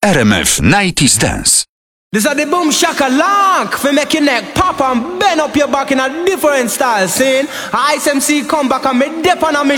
RMF 90s Dance. This are the boom shaka lock for make your neck pop and bend up your back in a different style. Saying ISMC come back and me dip on a